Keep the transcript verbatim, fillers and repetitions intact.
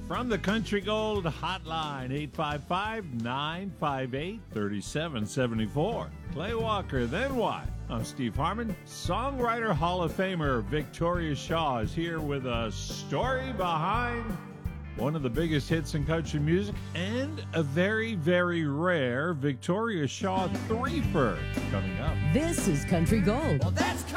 From the Country Gold Hotline, eight five five, nine five eight, three seven seven four. Clay Walker, Then What? I'm Steve Harmon. Songwriter Hall of Famer Victoria Shaw is here with a story behind one of the biggest hits in country music and a very, very rare Victoria Shaw threefer coming up. This is Country Gold. Well, that's